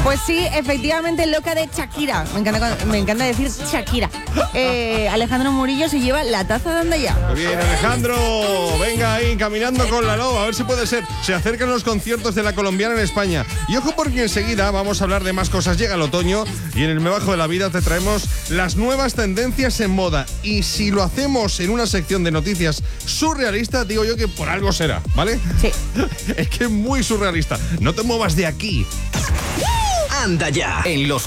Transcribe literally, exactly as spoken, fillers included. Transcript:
Pues sí, efectivamente, loca de Shakira. Me encanta, me encanta decir Shakira. Eh, Alejandro Murillo se lleva la taza de Andaya. Muy bien, Alejandro. Venga ahí, caminando con la loba. A ver si puede ser. Se acercan los conciertos de la colombiana en España. Y ojo porque enseguida vamos a hablar de más cosas. Llega el otoño y en el Me Bajo de la Vida te traemos las nuevas tendencias en moda. Y si lo hacemos en una sección de noticias surrealistas, digo yo que por algo será, ¿vale? Sí. Es que es muy surrealista. No te muevas de aquí. Anda ya. En los